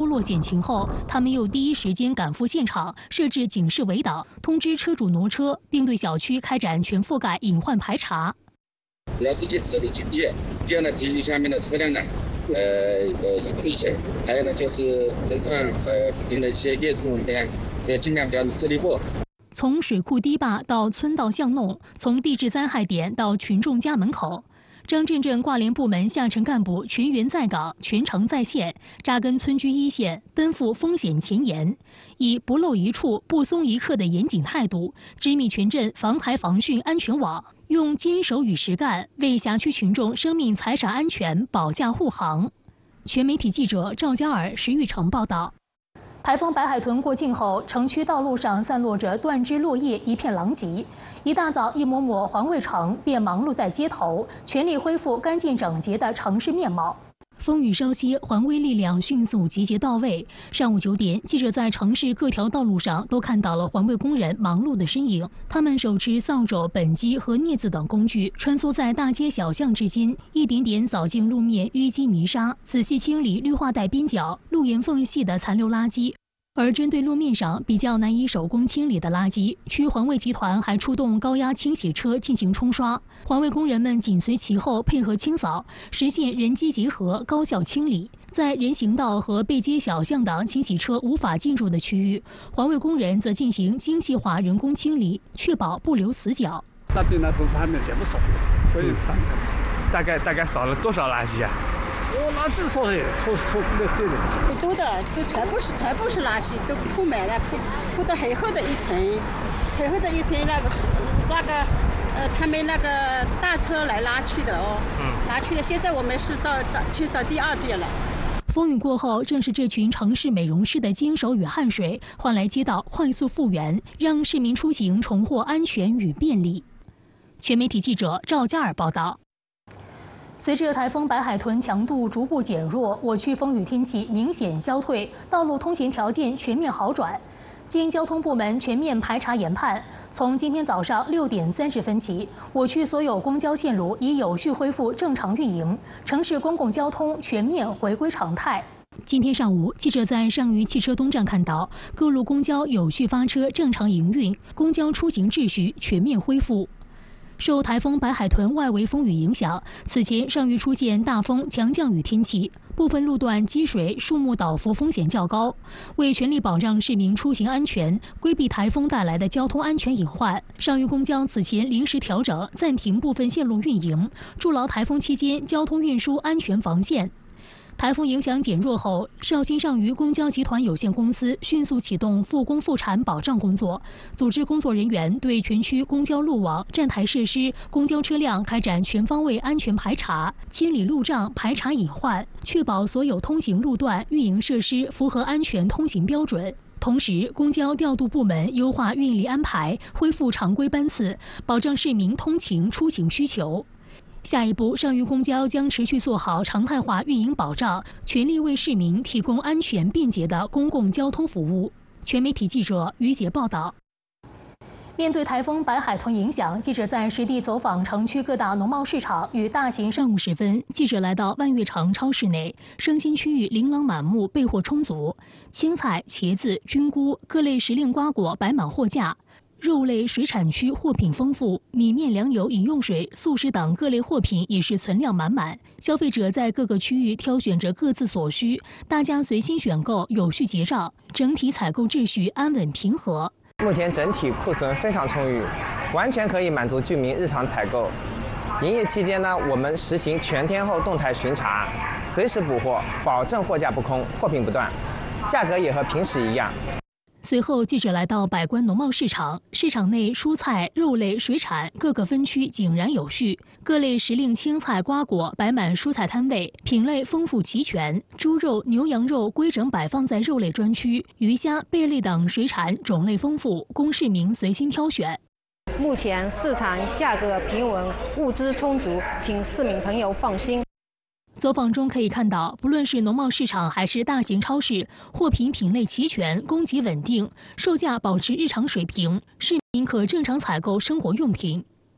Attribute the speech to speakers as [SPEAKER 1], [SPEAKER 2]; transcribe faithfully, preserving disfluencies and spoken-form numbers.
[SPEAKER 1] 落险情后，他们又第一时间赶赴现场，设置警示围挡，通知车主挪车，并对小区开展全覆盖隐患排查。
[SPEAKER 2] 主要是以车的警戒，第二呢，提醒下面的车辆呢，呃呃有危险，还有呢就是跟这呃附近的一些业主呢，也尽量不要自立货。
[SPEAKER 1] 从水库堤坝到村道巷弄，从地质灾害点到群众家门口。张镇镇挂联部门下沉干部全员在岗，全程在线，扎根村居一线，奔赴风险前沿，以不漏一处、不松一刻的严谨态度，织密全镇防台防汛安全网，用坚守与实干为辖区群众生命财产安全保驾护航。全媒体记者赵佳尔、石玉成报道。台风白海豚过境后，城区道路上散落着断枝落叶，一片狼藉。一大早，一抹抹环卫城便忙碌在街头，全力恢复干净整洁的城市面貌。风雨稍歇，环卫力量迅速集结到位。上午九点，记者在城市各条道路上都看到了环卫工人忙碌的身影。他们手持扫帚、本机和镊子等工具，穿梭在大街小巷之间，一点点扫净路面淤积泥沙，仔细清理绿化带边角、路沿缝隙的残留垃圾。而针对路面上比较难以手工清理的垃圾，区环卫集团还出动高压清洗车进行冲刷，环卫工人们紧随其后配合清扫，实现人机结合，高效清理。在人行道和背街小巷等清洗车无法进入的区域，环卫工人则进行精细化人工清理，确保不留死角。
[SPEAKER 3] 那边呢，是还没全部扫，可以完成。大概大概扫了多少垃圾啊？我垃圾说的，说说出来这里，
[SPEAKER 4] 不多的，都全部是全部是垃圾，都铺满了，铺铺到很厚的一层，很厚的一层，那个那个呃，他们那个大车来拉去的哦，嗯，拉去了。现在我们是扫清扫第二遍了。
[SPEAKER 1] 风雨过后，正是这群城市美容师的坚守与汗水，换来街道快速复原，让市民出行重获安全与便利。全媒体记者赵佳尔报道。随着台风白海豚强度逐步减弱，我区风雨天气明显消退，道路通行条件全面好转。经交通部门全面排查研判，从今天早上六点三十分起，我区所有公交线路已有序恢复正常运营，城市公共交通全面回归常态。今天上午，记者在上虞汽车东站看到，各路公交有序发车，正常营运，公交出行秩序全面恢复。受台风白海豚外围风雨影响，此前上虞出现大风强降雨天气，部分路段积水、树木倒伏风险较高。为全力保障市民出行安全，规避台风带来的交通安全隐患，上虞公交此前临时调整暂停部分线路运营，筑牢台风期间交通运输安全防线。台风影响减弱后，绍兴上虞公交集团有限公司迅速启动复工复产保障工作，组织工作人员对全区公交路网、站台设施、公交车辆开展全方位安全排查，清理路障、排查隐患，确保所有通行路段、运营设施符合安全通行标准。同时，公交调度部门优化运力安排，恢复常规班次，保障市民通勤出行需求。下一步，上虞公交将持续做好常态化运营保障，全力为市民提供安全便捷的公共交通服务。全媒体记者于杰报道。面对台风白海豚影响，记者在实地走访城区各大农贸市场与大型上午时分，记者来到万悦城超市内，生鲜区域琳琅满目，备货充足，青菜、茄子、菌菇、各类时令瓜果摆满货架。肉类水产区货品丰富，米面粮油饮用水、速食等各类货品也是存量满满。消费者在各个区域挑选着各自所需，大家随心选购，有序结账，整体采购秩序安稳平和。
[SPEAKER 5] 目前整体库存非常充裕，完全可以满足居民日常采购。营业期间呢，我们实行全天候动态巡查，随时补货，保证货架不空，货品不断，价格也和平时一样。
[SPEAKER 1] 随后，记者来到百官农贸市场，市场内蔬菜、肉类、水产各个分区井然有序，各类时令青菜、瓜果摆满蔬菜摊位，品类丰富齐全。猪肉、牛羊肉规整摆放在肉类专区，鱼虾、贝类等水产种类丰富，供市民随心挑选。
[SPEAKER 6] 目前市场价格平稳，物资充足，请市民朋友放心。
[SPEAKER 1] 走访中可以看到，不论是农贸市场还是大型超市，货品品类齐全，供给稳定，售价保持日常水平，市民可正常采购生活用品。